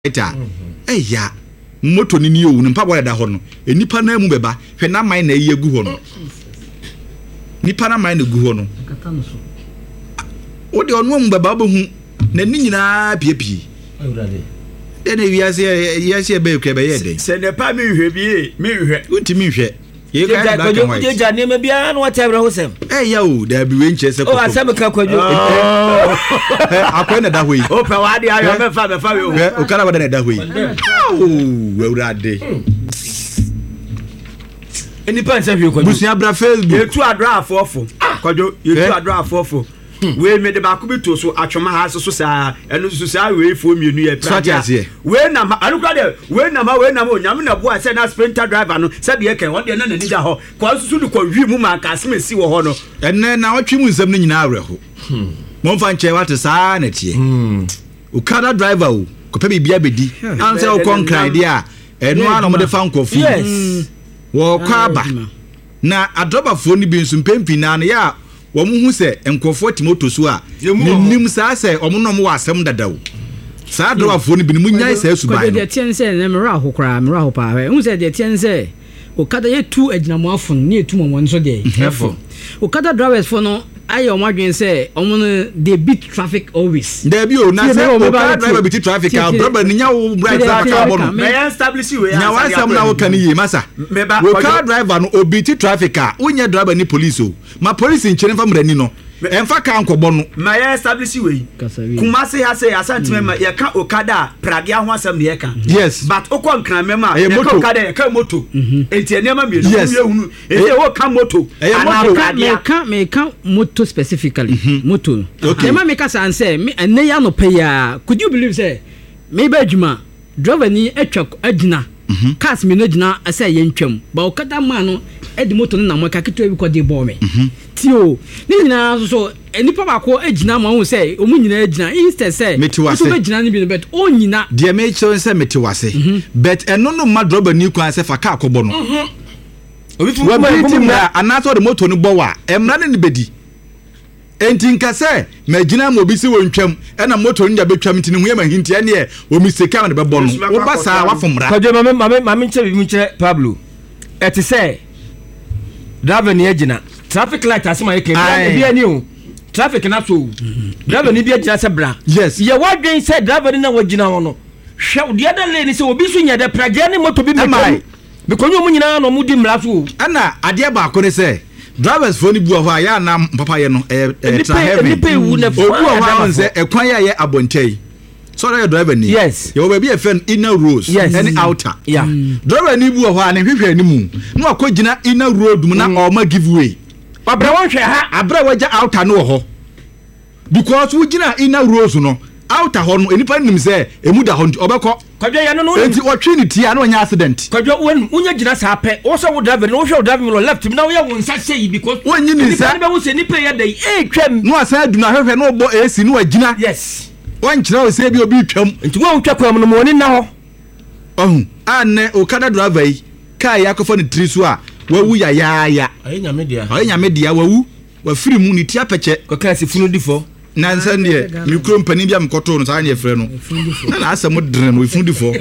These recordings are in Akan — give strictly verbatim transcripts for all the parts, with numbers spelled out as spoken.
Eta eya moto ni ni owu npa boy da ho no enipa na mu beba hwe na man na eye gu ho no nipa na man na gu ho no kata no so o de onu mu beba bo hu na ni nyina piepie awurade de na wiase wiase be kwe be ye de se ne pa mi hwe bi mi hwe untimi hwe ye ka da kan wa je ja ne ma bia na wata bra ho sem eya o da bi we nche se ko o asem ka kwadwo akwa na da ho yi o pe wa de ayo me fa me fa we o kana wa da na da ho yi o awurade eni pa nse hwe kwadwo busia bra Facebook yetu adra afofo kwadwo yetu adra afofo we me de ba ku bito so atwoma ha so sa enu so sa we fo mienu ye pra we na ma anukra de we na ma we na ma onyam na boa se na sprinter driver no se de ken won de na nani da ho kwa susu du kwa wi mu ma ka se mesi wo ho no enne na otwe mu nsam no nyina awreho mo mfa nche wate saa na tie o kada driver o ko pe bibia bedi anse o konkran dia enu ana mo de fa nkofu yes wo kwa ba na adrobafo ni bi nsumpempi na na ya wo mu hu se enkofo timoto so a nim saa se o mu no mo wasem dadawo saa adrobafo ni bi mu nyai saa suban ko de tiense na mra ahokra mra hopa hu se de tiense o kada ye tu aginamo afon ni etu mo nso de efo o kada drivers for no ayo madwen say omo no they beat traffic always there be o na say o kada driver beat traffic a brother ni nya wo bright car car bono me establish we nya wa sam na wo kan yi masa we car driver no o beat traffic a unya driver ni police o ma police nkyere fa mrani no emfa ka nkobo no ma ya establish we kumase ha say asantime ma ye ka okada pragia ho asam ne ye ka yes but okon kran mema ye ka okada ye ka moto enti enema me ye hunu enti wo ka moto ana pragia ka me ka moto specifically moto okay ma me ka san say me enne ya no pay ya could you believe say me ba adwuma driver ni atwa agina cars me no gina say ye ntwam ba okada ma no edi moto na mo ka keto bi ko de bo me tio ni nyina so enipa ba ko agina ma hu say omu nyina agina instead say so be gina ni bi no bet o nyina de me cho say metiwase but eno no ma driver ni kwan say fa ka akobo no obi fu ma tim na anaso de moto no bo wa emra ne bedi enti nka say ma gina mo bi si wontwam ena moto no ja betwam ntini hu ya ma hinti ene e o mistake na be bo no wo ba sa wa fomra kwaje mame mame mame nche bi nche Pablo eti say driver ni agina traffic light asema yake bi ani o traffic na so driver ni bi agina se bra yes ye wadwen say driver ni na wagina ho no hwe de ada lane se obi so nya de pragia ni moto bi me because you nyina no mu di mra so ana ade ba ko ne say drivers for ni bu ho ya na papa ye no eh tra heavy ni pe wu na fo obu ho ha say ekwan ya ye abontai so that driver ni yes you will be a fan inner roads yes. any outer yeah driver ni bu ho ha ne hwehwe ni mu no akogina inner road mu na o ma giveaway abra won hwe ha abra waja outer no ho because we gina inner roads no outer ho no enipa nim say emu da ho obekọ kwadwe ya no no enti o twi ni tia na onya accident kwadwe won unya gina sa pe wo so wo driver no wo hwe driver no left na wo ya won sa sei because won nyi ni sa ni be wo se ni pe ya dai e twam no asa adu na hwehwe no bo ac ni wagina yes wan kira o se bi obi twam enti wo twa kwam no mo ni na ho ohun anne o kada driver yi kai yakofo ni trisu a wawu ya ya ya ayenya media ayenya media wawu wa free mu ni tia peche ko class funu difo na nsa ne mikro mpani bia mkoto no sa nya frɛ no na asɛm dren no funu difo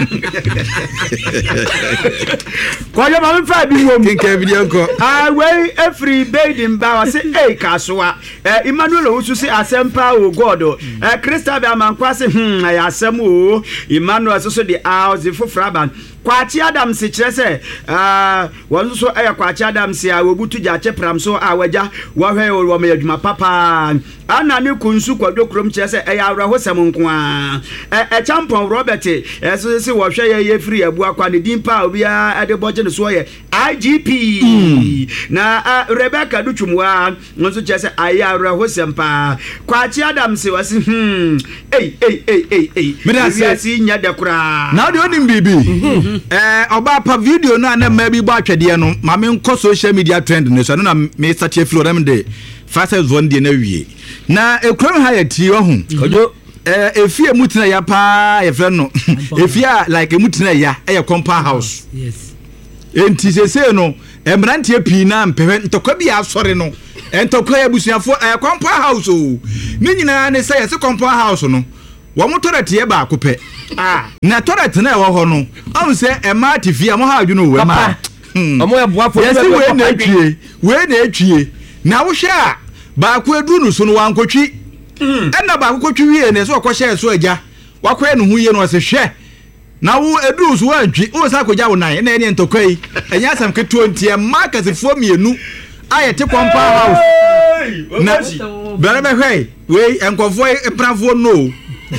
kwa yo ma mfa bi wo kinka video ko ah we every bathing ba wa say eh kasoa eh Emmanuel Owusu say asempa o god eh Crystal be amankwa say hm ya asem o Emmanuel so so the house fofra ban Kwachi Adam se kire se ah won so eh Kwachi Adam se a wobutu ja chepram so a waja wo hwe wo me adwuma papa ana ne kunsu kwadwo krom kire se eh ya awra hosem nko a eh champion Robert eh so se wo hwe ye ye free abu akwa ne dimpa obi a ade boje ne so ye I G P mm. na uh, Rebecca Duchumwa nso kire se aya awra hosem pa Kwachi Adam se wasi hmm ei ei ei ei ei me si nya de kura na de onim bibi eh oba pa video na na ma bi bo atwede no ma me nko social media trend ne so na me sache flow dem de fastest one de na wie na ekrom ha ya ti ohun kojo eh efie mutina ya pa ye fre no efie like mutina ya e compound house yes enti sese no emrantie pi na mpehwe ntokwa bi asore no entokwa ya busuafo e compound house o ni nyina ne say se compound house no wo motorate ye ba ko pe ah na toilet na ɛwɔ hɔ no ɔn sɛ ɛma ati fie mo ha adwene wo ɛma ɔmo yɛ boafo yɛsi wei na etwie wei na etwie na wohwɛ a baako edu no so no wankotwi ɛna baako kotwi wie na so ɔkɔhyɛ so agya wakɔyɛ no ho yie no ɔsɛ hwɛ na wo edu so wantwi wo sa akɔgya wo nan na ɛne ntɔkwa yi ɛnya asam ketewa nti ɛma kasefo mienu ayɛ te compound house na bɛrɛ bɛhwɛ wei nkɔfoɔ mprafo no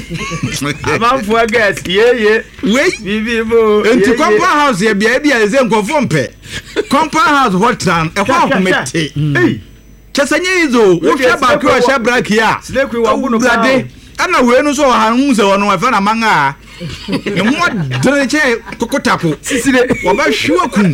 amanfoɔ gas yeye wei bibi bo enti compound house yɛ bia bia ɛsɛ nkɔfoɔ mpɛ compound house hɔ tran ɛhɔ ahomete kyɛsɛnyɛ izo wohwɛ baako ɔhyɛ braki a snake wa gu no brade ana wei no so wɔ ha hu sɛ wɔno ɛfɛ na manga a ne ho dere kyɛ kokotako sisire wɔbɛhwe akum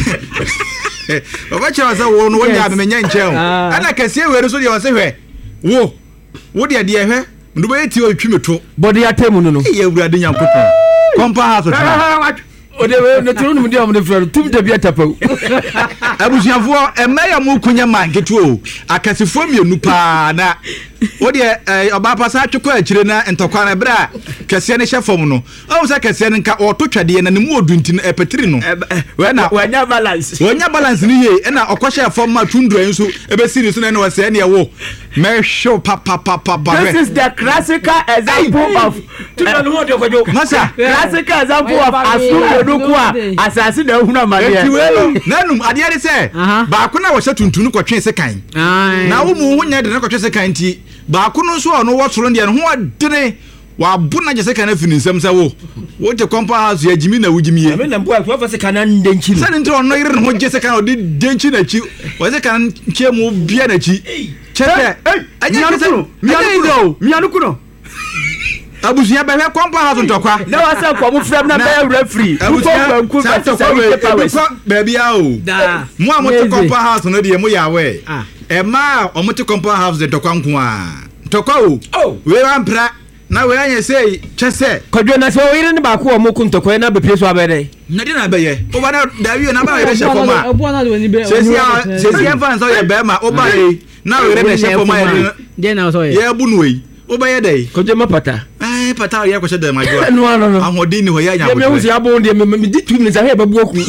wɔbɛkyerɛ sɛ wo no wonya amemenya nkyɛn ana kɛseɛ wei no so deɛ wɔsɛ hwɛ wo wo deɛ deɛ hwɛ ndo bɛyɛ ti otwi meto body atemu no no yɛ awurade nyankopɔn kompa ha so tra ode we ne turu no de am de frɛ tum de bia tapau abusuafoɔ ɛmɛyɛ mo kunya manketo o akasefo mienu paa na wo deɛ ɔba pasa atwekɔ akyire na ntɔkwa na bra kɛseɛ ne hyɛ fam no ɔwo sɛ kɛseɛ ne nka ɔto twadeɛ na ne mu odunti no ɛpetiri no wɛ na wanya balance wanya balance ni ye ɛna ɔkɔhyɛ fam ma tundura nso ɛbɛsi ne so na ne wɔsɛ ne ɛwo mɛhwɛ pa pa pa pa pa this is the classical example of masa classical example of asu oduku a asase na ehuna madeɛ nanum adeɛ de sɛ baako na wɔhyɛ tuntun kɔtwe se kan na wo mu ho nya de na kɔtwe se kan ti baako no so ɔno wɔtoro deɛ no ho adene wabu na jese kan afini nsɛm sɛ wo wo te compound house ya jimi na wujimi ye me na mbo akwa fa se kan ndenchi sɛ ne ntro no yere no ho jese kan odi denchi na chi wo se kan che mu bia na chi chepe anya kese mianukuno mianukuno abusuya bɛhwɛ compound house ntɔkwa na wa sɛ kɔmu frɛ na bɛyɛ referee abusuya ntɔkwa baabi a o mo a mo te compound house no de mo ya we e ma o mo te compound house de ntɔkwa nko a ntɔkwa o we wan pra na we anya sei kyese kodwo na se o yire ne ba ko mo ku ntɔkwa na bepie so abɛdɛ na de na bɛyɛ o ba na dawie na ba yɛ hyɛ fɔm a sesi sesi ɛfa nso yɛ bɛma o ba yi na we yire ne hyɛ fɔm a yɛ de na so yɛ yɛ bu no yi o ba yɛ dɛ kodwo ma pata eh pata yɛ kɔhyɛ dɛ ma jo no no no ahodin ni hɔ yɛ nya me hu si abo de me di two minutes ahɛ babu oku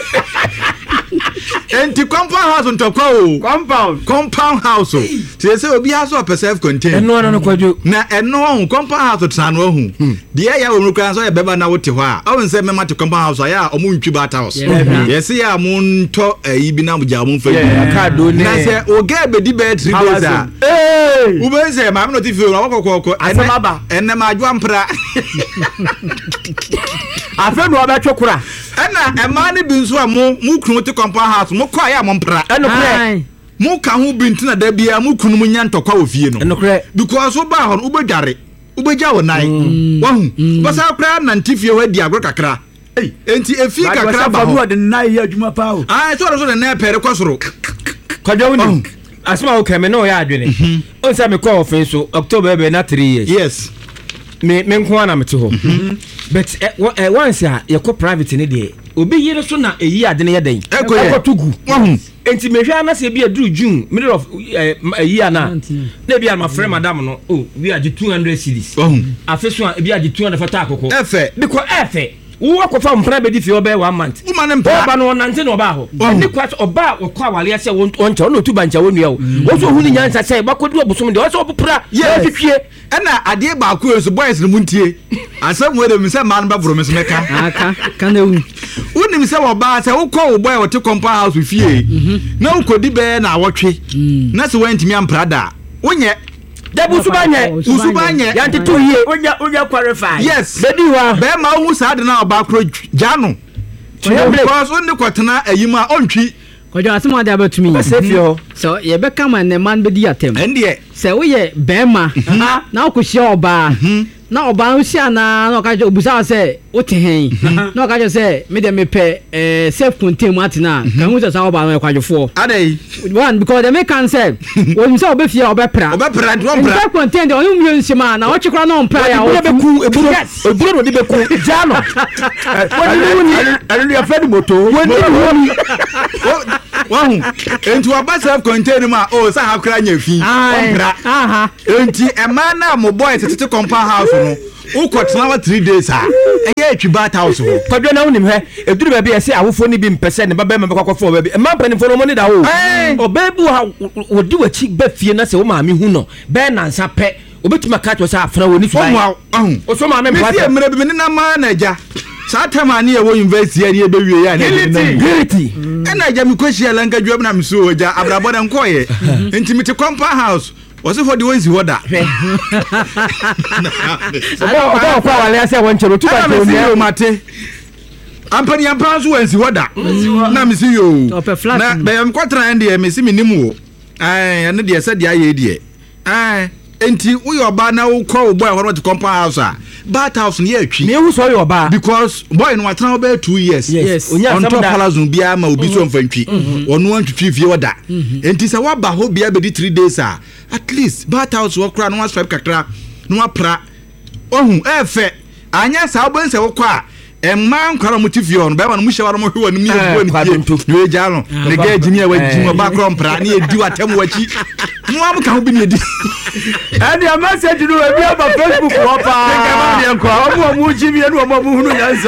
enti compound house ntɔkwa o compound compound house o tie sɛ obi ha so per self contained no no no kodwo na ɛno ho compound house trano ho de ya wo mrukran so yɛ bɛba na wote hɔ a ɔwon sɛ mema te compound house ya ɔmo ntwi bat house yɛse ya mo ntɔ ayi bi na mo gya mo mfa ka do ne na sɛ o ga bedi bɛ three days a eh wo bɛ sɛ ma me no ti fi o akɔkɔkɔ asɛmaba ɛnɛ ma adwa mpra afɛ no ɔbɛtwe kora ɛna ɛma ne bi nso a mo mo kunu te compound house mo kɔ ya mo mpra ɛno korɛ mo ka ho bi ntina da bia mo kunu mo nya ntɔkwa wo fie no ɛno korɛ because wo ba hɔ no wobɛdware wobɛgya wo nan wahu basa kra nante fie hɔ adi agro kakra enti efi kakra ba hɔ de nan yɛ adwuma pa o ah so so de na pere kɔ soro kodwo ni asma o kame no ya adwene on sa me kɔ ofen so October be na three years yes me me nko ana mete hɔ but uh, once a ye ko private ne de obi yire so na eyi ade ne ye den ekɔ tugu enti mehwa na se bi aduru June middle of eyi ana na bi ama frɛ madam no oh we are two hundred cedis afeso a bi age two hundred fata akoko efe because efe wo akɔfa mpra be di fi obe one month wo ma ne mpra oba no nante no oba hɔ ni kwa oba wo kwa wale ase wo ncha no tuba ncha wonua wo wo so hu ni nyansa sɛ ba kodu obosom de wo so opra twetwe ɛna ade ba ko so boys no muntie asɛm wo de mi sɛ man ba bro mi so meka aka kana hu wonim sɛ wo ba sɛ wo kɔ wo boy wo te compound house fie na wo kodi bɛ na awotwe na se wantimi ampra da wonyɛ debu subanye usubanye yanti two year onya onya qualify yes bedi wa be ma hu sa de na oba kro jano because on the kwatena ayima ontwi kodwo asema de abatumi sefio so ye be kama ne man be di atem ende se wo ye bema na okohia oba na oba hia na na okaje obusa se wote hen na okaje se me de me pe eh self contained atena kan hu se sa oba na kwajefo adai one because they make can say when say obefia obepra obepra do obepra self contained on mu nsima na wo chekra na ompra ya wo be ku eburo eburo no de be ku jano woni woni anu ya fed moto woni woni wahu enti oba self contained ma o sa hakra nya fi obepra aha enti ema na mo boy tete compound house no Uko tena three days ah. Eye twi bat house ho. Kwadwo na wonim he eduru ba bia se awofo ni bi mpese ne baba me kwakofo ba bi. E ma panimfo no mo ni da ho. Obabu ha wodi wachi ba fie na se wo maame hu no. Be na nsa pe obetuma ka to sa afra woni fiba. Omo ahun. Oso maame mpata. Me mre bi me na ma na ja. Sa tama ne wo university ani e be wie ya na. Guilty. Ena ja mi kwashi ala nka dwam na mso oja abrabo na nkoye. Enti mi te compound house. Was it for the ones you order? So what what wale ase won chero tu ba to ni mate. Ampani ampanzu wensi order. Na mi si yo. Na be am kwatra ende me si minim wo. Ai ene de se de aye de. Ai enti wo yo ba na wo kwa wo boy ho to compound house a. Bat house ni atwi. Me hu so yo ba because boy no atran over two years. Yes. On top palazon bia ma obi so mfantwi. Ono antwitwi fie order. Enti se wa ba ho bia be di three days a. At least bat house wo kra no wa swipe kakra no wa pra ohun efe anya sa obo nse wo kwa emma nkwara mo tifie on be ma no mu hye wa no mo hwe ni ebu ni ni we ja no ne ga jimi e wa jimi ba kro mpra ne edi watem wachi mo am ka ho bi ne edi and your message no e bi aba Facebook wo pa ga ma de nkwa omo mu jimi e no omo mu hunu yansa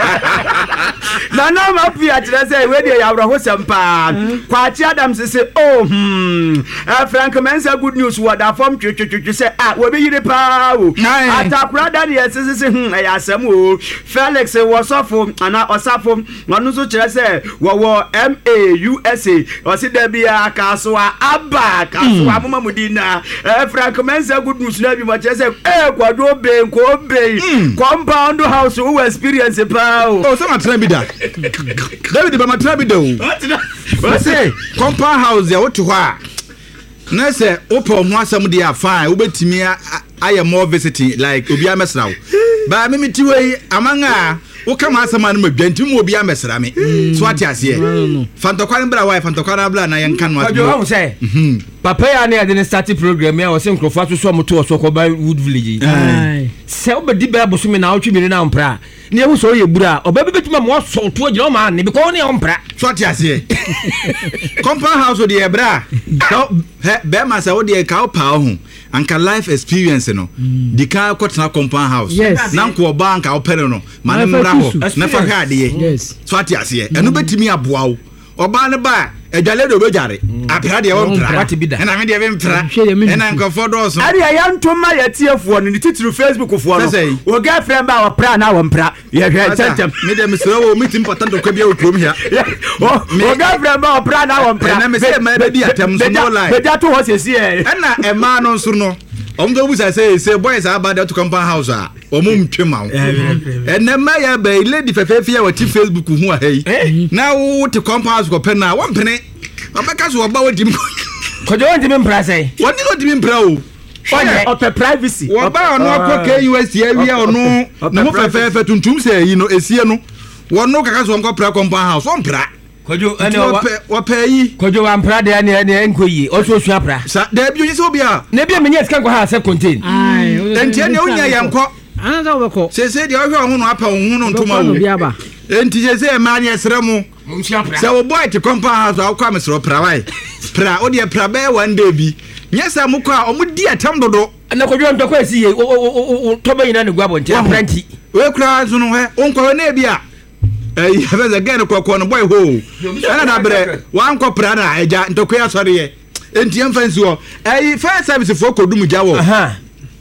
na na ma pi a tire say we de ya bro ho sempa kwa chi Adam say oh hmm eh Frank Mensa good news what that form twetwetwe say ah we be yire pa o atakura da de say say hmm eh asem o Felix was off ana osafo wonu so kire say wo wo M A U S A o si da bia kasoa aba kasoa mama mudina eh Frank Mensa good news na bi ma kire say eh kwado be ko be compound house who experience pa o o so matra bi da David ba matra bi da o o say compound house ya woto ho a na say opo ho asem de a fine wo betimi aye more visiting like obi amesra wo ba me miti we amanga wo kama asema no madwanti mu obi amesra me so ati ase fantokwan bra wai fantokwan bra na yenka no ati wo say papa ya na de start program ya wo se nkrofo aso so moto so ko ba Wood Village se obedi ba boso me na otwi mi na mpra ne ehu so ye bura obabe betima mo so to agina o ma ne because ne mpra so ati ase compound house de bra be ma se wo de ka opa ho anka life experience no di ka kwotena compound house na nko oba anka opere no ma ne mra ho na fa hwa de so ati ase enu betimi aboa wo oba ne ba ejale do bejare apra de wo mpra na me de be mpra na nko fodo so ari ya ntoma ya tiefo no ni titiri Facebook fo no o girlfriend ba wo pra na wo mpra ye hwe chentem me de me sere wo meet important ko bia wo krom hia o girlfriend ba wo pra na wo mpra na me se ma be di atem so no lie be jato ho sesi e na e ma no nso no om do busa say say boys about to compound house a omum twema wo enne ma ya ba lady fefefe ya wati Facebook hu a hei na wo te compound house ko pena wo mpene abaka so oba wodi ko jo wodi mpra say wodi no di mpra o o pe privacy oba ono akọ K U S area ono na ho fefefe tuntum say yi no esie no wono kaka so onko pra compound house on pra kojo ene wa pa yi kojo wa mpra de ene ene enkoyi o so sua pra sa da bi oyi so bia na bia menye sika kwa ha se contain ai enti ene unya yanko ana da wako se se de ohwe ho no apa ho no ntoma wo enti se se ma anya sere mu se wo boy te compound house akwa mesro pra wai pra o de pra be one day bi nyesa mu kwa o mu di atam dodo na kojo ntoko esi ye o toba ina ne guabo nti apprenti we kra zo no he onko na bia eh have again kokko no boy ho ana da bre wan ko pra na eja ntoko ya sori ye enti em fancy wo eh fire service for kodum ja wo aha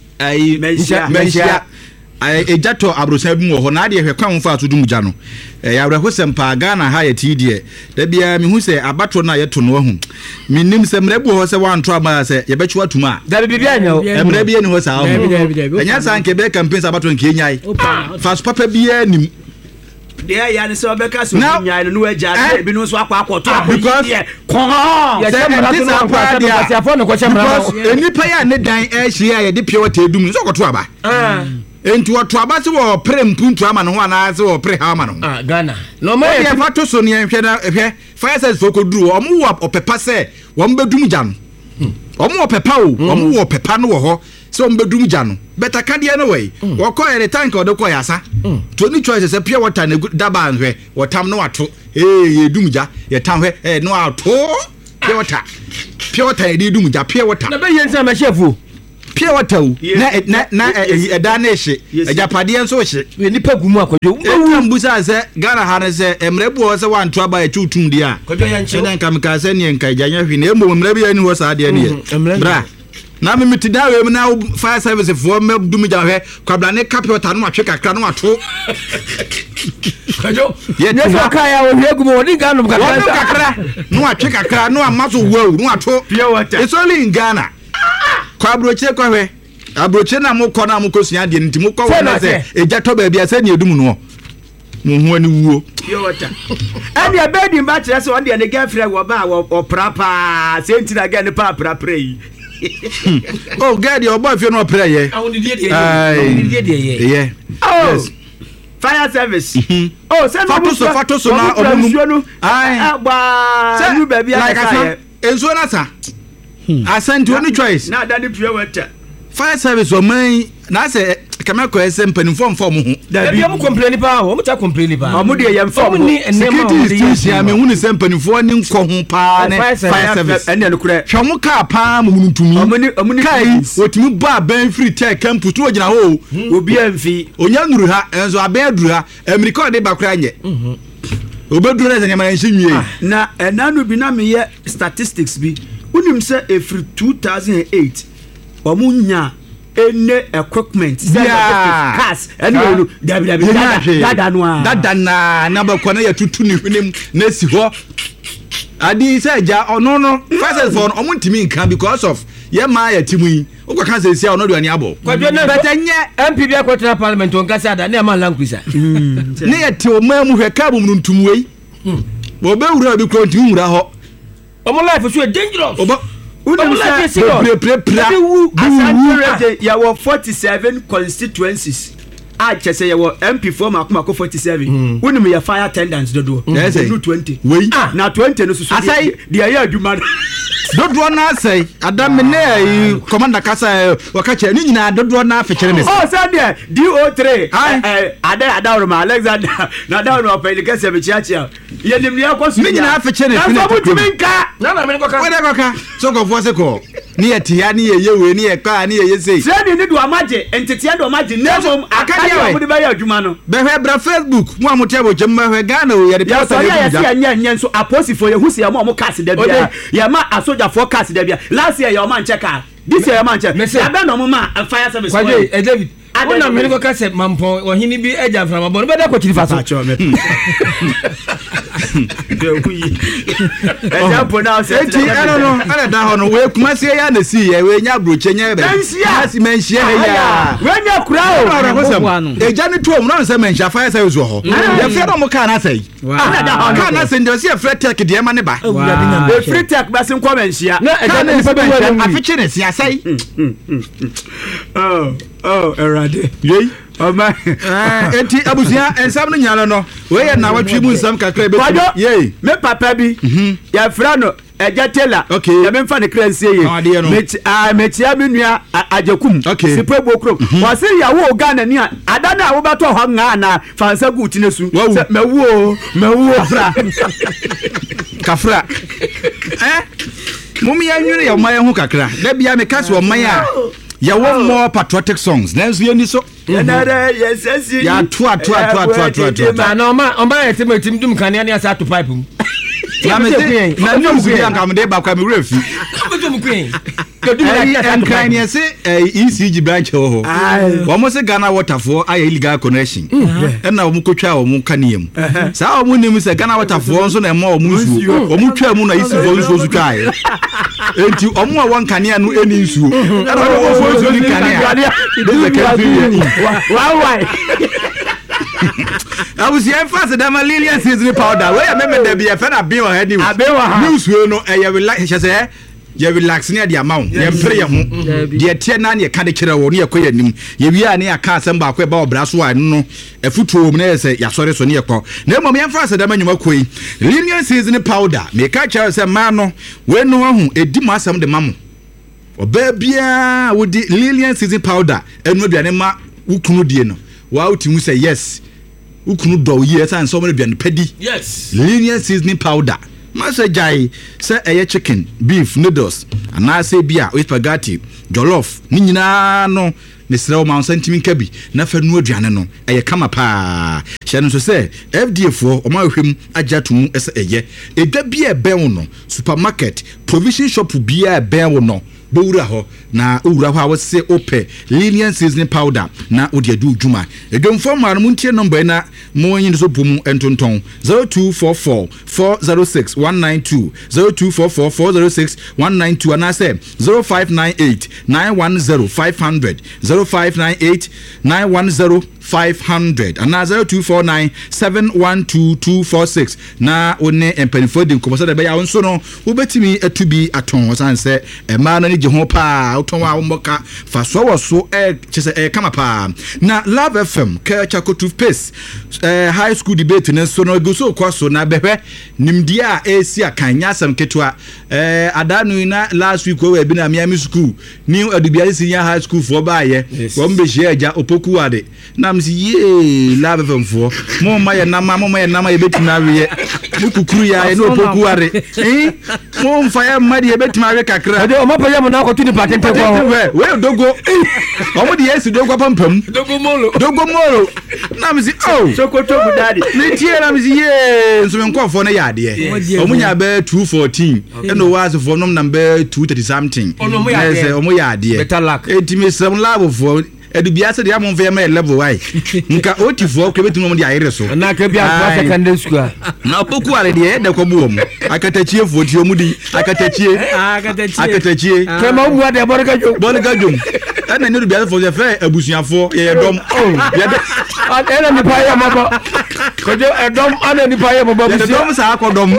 eh mesia mesia eh ejato abrosa bi mo ho na de hwe kwan fa to dum ja no eh ya bra sempa Ghana ha ye ti de da bia me hu se abato na ye to no ho minnim se mrebu ho se wan to aba se ye bechi watuma da bibia anya o emre bia ni ho sa ho enya san ke be campaign abato nke nyai fast papa bia nim de ya ni so be ka so nyai no aja de bi no so akwa akwoto because kon ya chemra to no kwa se no kwa no kwa chemra enipa ya ne dan e hia ye de pure water edum so kwoto aba enti wato aba se wo pre mpuntu ama no ho ana se wo pre ha ama no ah Ghana no ma ye fato so ne hwe na hwe fire service for koduru o mu wo opepa se wo mbedum gya no o mu opepa o o mu wo opepa no wo ho se wo mbedum gya no beta kade no we wo ko ere tank o de ko yasa to ni choice se pure water na daba hwe wo tam no wato eh ye dum gya ye tam hwe eh no ato pure water pure water ye dum gya pure water na be yensa ma chefu pure water na na na ɛda na ehye agyapadeɛ nso hye nipa gumu akɔdwo ɛtu mbusa sɛ Ghana ha ne sɛ emrebu hɔ sɛ wanto aba ɛtu tum dia ɛna nka meka sɛ ne nka gyanya hwe na emu emrebu yɛ ni hɔ saa deɛ ne bra na me meti da we na fire service for me dum gya hwɛ kwabla ne kapita no atwe kakra no ato kɔdwo ne fa ka ya wo hwe gumu woni Ghana kakra kakra no atwe kakra no amaso wow no ato it's only in Ghana kwa broche kwa hwe abroche na mokɔ na mokɔ sua de nti mokɔ wɔ na sɛ eja tɔ ba bia sɛ ne edum no mo ho ani wuo pure water and the bed in batch so on the girlfriend wo ba wo pra pa say nti na ga ne pa pra pra yi oh God your boy feel no pra ye ah woni die die woni die ye yeah oh fire service oh say no fato so fato so na omunum ai agba you baby aka enso na sa asante oni choice na da ne pure water fire service o man na say kamako esem panimfo mfo mo ho da bi am complain pa o mo ta complain pa o mo de yem fo mo ni enema o de sia me hu ni sem panimfo ni nko ho pa ne fire service ene no kure hwe mo ka pa mo muntumi o mo ni o mo ni kai otimi ba ban free tech campus to ogina ho obi amfi onya nuru ha enzo aben aduru ha america de bakra nye mhm obeduru na nyama nshi nwie na enanu bi na me ye statistics bi unim se efri two thousand eight omunya ene equipment yeah cars anyway dabi dabi dada no a dada na na ba kwa na ya tutu ni hwenem na si ho adi se ja ono no first for omo ntimi nka because of ye ma ya timu yi ukwa kan se sia ono do ani abo kwadwo na betenye M P bi akwatra parliament on kasa da na ma languisa ne ya ti o ma mu hwe ka bo mu ntum wei bo be wura bi kro ntimi wura ho omo life so dangerous obo unim se pre pre pre Asante ya wo forty-seven constituencies a chese ya wo M P for makoma ko forty-seven unim ya fire attendants dodo no twenty wei na twenty no susu asai dia ya aduma dodo na asai adam ne commander kasa wakache ni nyina dodo na afekere ne oh say there D O three eh ada ada ma Alexander na da no pe like se be chiachia ye nim ne akosu ni nyina afekere ne na so mutuminka na na me ko ka we de ko ka so ko fo se ko ni ye tia ni ye ye we ni ye ka ni ye ye sei say ni do amaje entitia do amaje nemom akadi o mu de ba ya adwuma no be hwe bra Facebook mu amote abo jemma hwe Ghana o ye de pa so ya ya nya nya so apostle ye husi ya mo mo cast da bia ya ma asoja forecast da bia last year ya man check this year ya man check ya be no mo ma fire service kwaje eh David wona me ko ka se mampo ohini bi eja frama bo no be da ko chiri fa so eja pronounce it I don't know ala da ho no we kuma se ya na si ya we nya broche nya be asi menhia ya we nya kura o eja ni tuom no se menhia fire service ho ya fe no mo ka na sei ala da ho ka na se ndio se free tech de ma ne ba e free tech ba se nko menhia na eja ni se be afiche ne si asai oh oh erade yei Oma eh enti abusia ensam no nyalo no we ye na watwe mu nsam kakra be yei me papa bi ya fra no eja tela ya me mfa ne kransie ye me ah me tia me nua ajakum sipo bokrom wo se ya wo Ghana ni ada na wo bato ho nga na fansa gu tinesu me wo me wo fra kafra eh mumi ya nwere ya maye ho kakra da bia me kase wo maye a ya one more patriotic songs nenso ye ni so yanare yesesi ya to to to to to na no ma o ma etim etim dum kan ya sa to pipe mu na me na no mu ya ngam de ba kwa me refi me to mu queen and kind yes E C G branch ho wo mo se Ghana water for ay illegal connection e na wo mu kotwa wo mu kaniem sa wo mu nim se Ghana water for nso na ma wo mu nsuo wo mu twa mu na isi fo nsuo su twa e enti o mu a won kanea no eni nsuo e na wo fo nsuo ni kanea this the country why why I was here fast that my Lillian season powder where I remember there be a fan of being ahead of news no e you relax she say you relax near the amount you pray ho the tie na ne ka de kire wo ne yakoya nim ye wi a ne aka asem ba ko e ba obra so a no efutuo mu na say ya sore so ne yakọ na mom yem fast that ma nyuma koi Lillian season powder me ka cha say ma no we no ahu edi mo asem de mamo oba bia wo di Lillian season powder enu aduane ma wukunu die no wa utimu say yes ukunu do ye san so many bian pedi yes Lillian seasoning powder Masajai say a chicken, beef, noodles, and I say beer with spaghetti, jollof, nina no. Nesra ma sentiment kabi na fa nu aduane no eye kama pa hye no so say F D A fo o ma hwem agya to mu ese eye edwa bi e ben no supermarket provision shop bi e ben wo no bowura ho na owura ho a wo se ope lenient seasoning powder na odi adu djuma edwomfo ma no muntie number na mo yin so bom entonton zero two four four four zero six one nine two zero two four four four zero six one nine two and I say zero five nine eight nine one zero five hundred zero five nine eight nine one zero five hundred and zero two four nine seven one two two four six na one empanifo de nkomo so da be ya wonso no wo betimi atubi aton san say e ma na ni je ho pa oton wa mboka fa so wo so e chese e kama pa na Love F M Culture Toothpaste eh high school debate ne so no go so kwaso na behwe nimdi a esi akanya sam ketwa eh adanu na last week we bi na Miami school ni adubia senior high school for ba ye wo mbe hye aja opoku ade na msi ye Love F M for mo ma ye na ma mo ma ye na ma ye betina we mukukuru ya no opoku are eh mo mfa ya ma de betima we kakra de o ma pa ya mo na ko tuni patente kwa we dogo o mo de yes dogo pampam dogo molo dogo molo na msi oh sokoto budadi ni tie na msi ye nso me nkofo na ya de o mo nya be two fourteen e no was for nom number two thirty something yes o mo ya de better luck etimi sam labo for edubia se de amon fe ma level why nka otifo ko betu mo de ayire so na ka bia kwa secondary school na poku ale de de ko buo mu akatachie fo ti omudi akatachie akatachie akatachie kema obu ade borika jo borika jo ana ne dubia fo je fe abusuafo ye dom ye de ana ni pa ya mabo ko je edom ana ni pa ya mabo ye dom sa akodom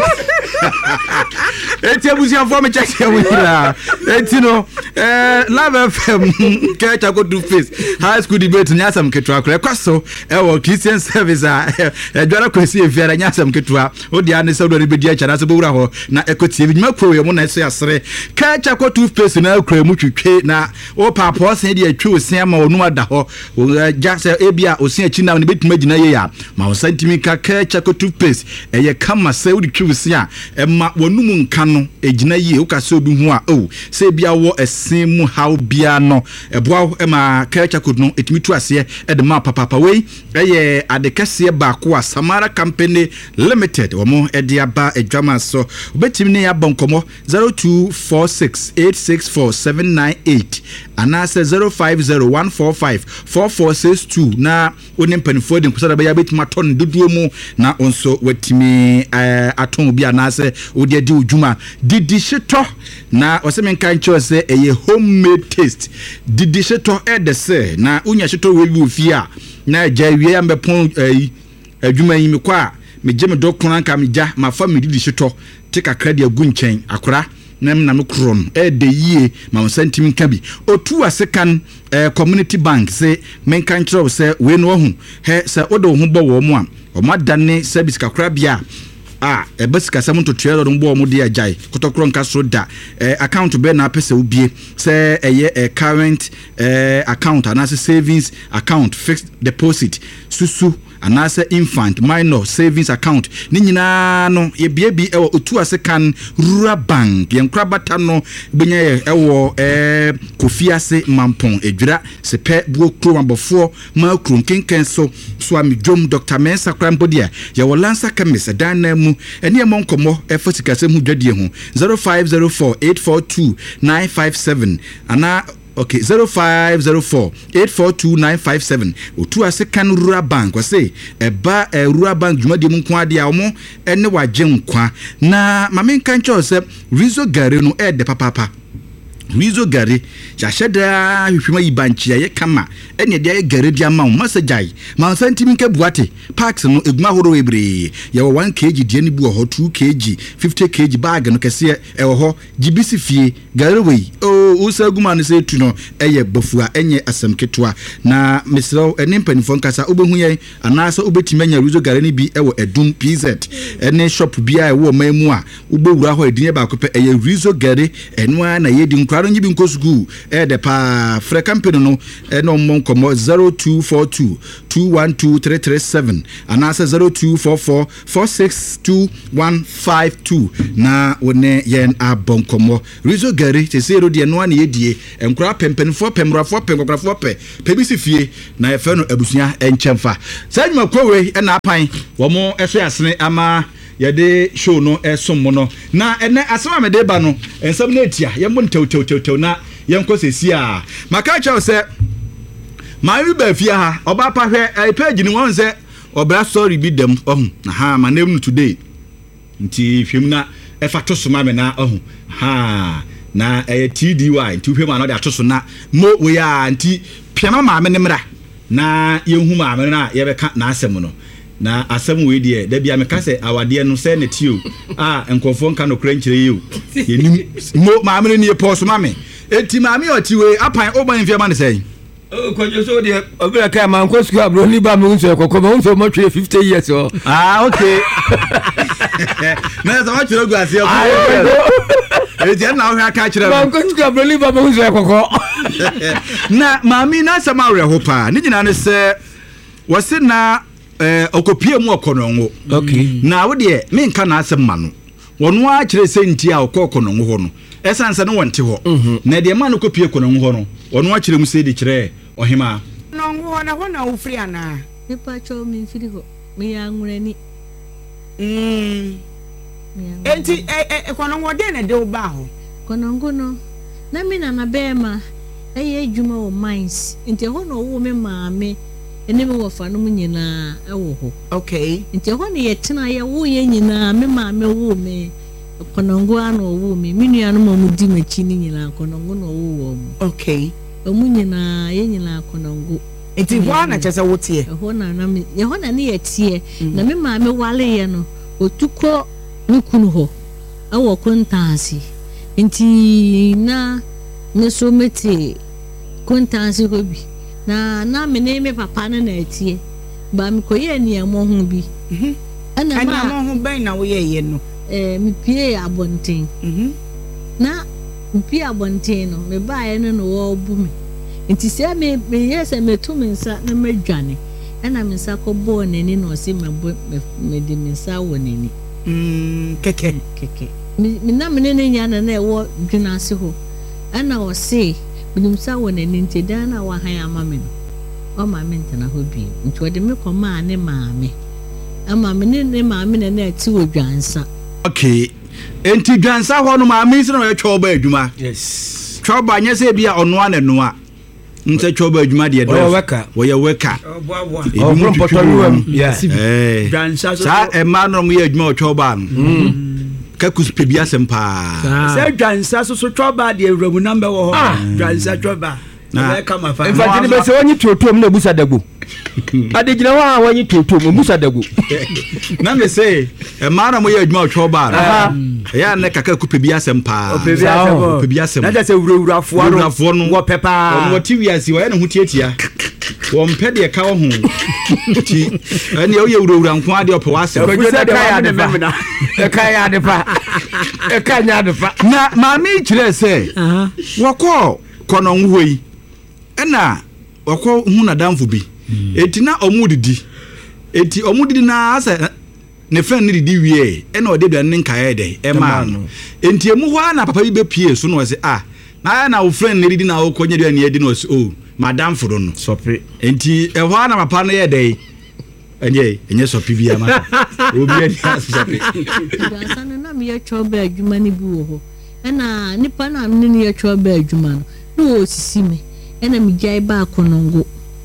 eti abusuafo me check here with la eti no eh Love F M Culture Toothpaste high school debate nyasam ketwa kra kwaso e wo Christian service a e dwara kwesi efiara nyasam ketwa odi ane se odori bedi acha na se bowura ho na ekotie bidima kro ye mo na se asere Culture Toothpaste na kra mu twitwe na o papa sen de atwe osia ma onu ada ho ja se ebia osia chi na ne betima gina ye ya ma o santimika Culture Toothpaste e ye kama se odi twe osia e ma wonu mu nka no e gina ye o ka se obi hu a o se bia wo esen mu haw bia no e boa e ma Culture Code no etimi tu ase e de ma papa we eye adekase ba ko a Samara Company Limited wo mo e de aba adwama so obetimi ne ya bonkomo zero two four six eight six four seven nine eight ana se zero five zero one four five four four six two na onim panifo de nkusada ba ya betima ton doduo mu na onso watimi eh, aton bi ana se odi adi udwuma didi sheto na oseme nkan cho se eye homemade taste didi sheto e de se na unya sheto we bi ofia na ja wie ya mbepon eh, adwuma yi me kwa me je me dokuna nka me ja ma fa me didi sheto te kakra de agu nchen akora na me na me kron e de yie ma santim nka bi otu asekan eh, community bank se men kan kiro se we no hu he se odo hu bo wo mu a o madane service kakra bia ah e basika sam to tuero do mbo mo de ajai kotokro nka so da eh, account be na pese ubie se eye eh, current eh, account anase savings account fixed deposit susu anase infant minor savings account ni nyina no ye bia bi e otu ase kan rural bank ye nkra bata no benya ye e wo eh, kofi ase mampon edwira se pe buo kro mabofo ma kro nkenken so so amidwom Doctor Mensa Krampodia ye wo lansa kemis dan na mu ene mo nkomo e fasika se hu dwadie hu zero five zero four eight four two nine five seven ana okay zero five zero four eight four two nine five seven otu ase kan rural bank wa say e ba e rural bank dwumade mu nko ade a omo ene waje nkwa na mamen kan cho se rizo gare no e de papa Rizo gare ya sheda hwehwema yibanchi ye kama ene de gare dia ma masajai ma santimi nke buate parks no eguma horo ebre ye one kilogram die ni bu ho two kilogram fifty kilogram bag no kese e ho gibisi fie gare we o usaguma no se tu no eye bofua enye asem ketwa na mesro ene mpanifo nkasa obehu ye anasa obetime nya rizo gare ni bi e wo edum P Z ene shop bia e wo mamu a obewura ho edin ba ko pe eye rizo gare enwa na ye di nkwa nkaro nyi bi nko school e de pa frɛ company no e no mo nkomo zero two four two two one two three three seven anasa zero two four four four six two one five two na wone yen abonkomo Rizo Gary te se ro de no an ye die enkura pempenfo pemrafo penkokrafo pe pebisi fie na efe no abusua enchemfa sanwuma kowe e na apan wo mo ehwe asene ama yede show no esom no na ene asema me de ba no ensam na etia ye mo ntew tew tew na ye nko sesi a maka chaw se ma wi ba fie ha oba pa hwe page ni won se obra story bi dem ohun ha ma na today nti hwem na efa to so ma me na ohun ha na eh T D Y nti hwem na de atoso na mo we ya nti piama ma me ne mra na ye hu ma me na ye beka na asem no na asem we de da bia me ka se awade no se ne tio ah enkofo nka no kra nkyere yi yenim mo ma me ne ye poso ma me enti ma me oti we apan oban mfia ma ne sei o ko jo so de obira ka ma nko sku abro ni ba me unso kokko ma unso mo twe fifty years o ah okay na so ma twe guase o e je na o ha ka kire ma nko sku abro ni ba me unso kokko na ma mi na sama re ho pa ni nyina ne se wose na eh okopie mu okononwo okay na wo de me nka na asem ma no wono a kire se nti a okononwo ho no esanse no wonte ho na de ma no kopie kononwo ho no wono a kire mu se de kire ohima nonwo na ho na wo free ana pepa cho mi free ho me ya nwrani mm enti e kononwo de na de wo ba ho konongo no na mi na na be ma eye adwuma wo mines nti ho no wo me maame ene me wo fa no nyina e wo ho okay nti ho ne ye tena ye wo ye nyina me maame wo me konongo ano wo me minua no mo di machi ni nyina konongo no wo wo okay omu nyina ye nyina konongo enti ho na chese wo tie ho na na me ye ho na ne ye tie na me maame wale ye no otuko ne kunu ho awo kontansi nti na ne so meti kontansi ho bi na na me ne me papa na na etie ba me koye ni amo ho bi mhm ana ma amo ho ben na wo ye ye no eh me pie abonten mhm na me pie abonten no me ba ye no wo bu me nti se me me yese me tu me nsa na madwane ana me nsa ko bo nani no se me me de me nsa wo nani mm keke keke me na me ne nya na na e wo dwena se ho ana o se binim sa wo nani nti da na wa han ama me no o ma me ntana ho bi nti o de me ko ma ne maame ama me ne ne maame na na ti wo dwansa okay enti dwansa ho no maame se no ye choba adwuma yes choba nya se bia ono ana no a nte choba adwuma de do wo weka wo ye weka oboabo o from potoruam yes eh dwansa so sa e ma no mo ye adwuma o choba no ka kuspe bia sempa se dwansa so so choba de ewramu number wo ho dwansa choba na ka ma fa in fact ni be se wonyi totom na busa dago ade gina wa wonyi totom busa dago na me say e ma na mo ye adwuma o choba no ya ne kaka kupe bia sempa kupe bia sempa kupe bia sempa na da se wurawurafoa no wo pepa wo ti wiase wo ye ne ho tietia wo mpe de ka wo ho ti ene wo ye wurawura nko ade ope wa sem ko je de ya de fa e ka ya de fa e ka nya de fa na ma mi kire se wo ko kono nwo yi ena wo ko hu na damfo bi eti na omudidi eti omudidi na asa ne friend ni didi wie ena ode bia ne nkae de e ma no enti emu ho na papa bi be pie so no se ah na na wo friend ni didi na wo konya de na edi no se oh madam foro no sope enti e ho na papa no ye de enye enye sope bia ma obi ani sope dwansa no na me ye choba adwuma ni bi wo ho ena nipa na me ne ye choba adwuma no no osisi me ena me gya ba konongo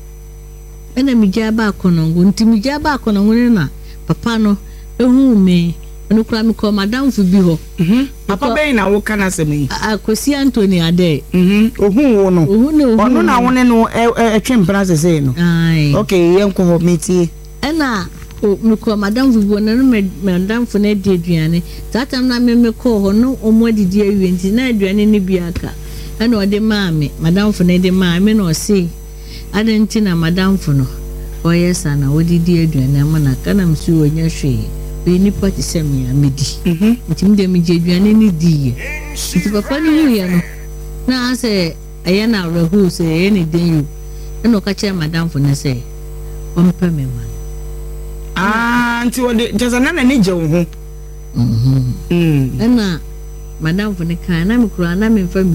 ena me gya ba konongo nti me gya ba konongo na papa no ehu me ono kura me ko madam fu bi ho mhm papa be na wo kana sem yi akosi Anthony ade mhm ohun wo no ohun ne ohun ono na wone no etwe mpra sese no ai okay yenko ho metie ena o me ko madam fu bi no me madam fu na di aduane tatam na me me ko ho no omo didi awie nti na aduane ni bi aka ena ode maame madam fu na de maame no se adanti na madam fu no oye sana odidi aduane amana kana msu onya hwe we ni pati semi amedi mhm nti mde me je aduane ni di ye nti papa ni hu ya no na ase ɛyɛ na rehu sɛ ɛyɛ ne den yu ɛna ɔka kyerɛ madam fo ne sɛ ɔmpɛ me ma ah nti wɔde jasa na na ne gye wo ho mhm mm ɛna madam fo ne kan na me kura na me mfa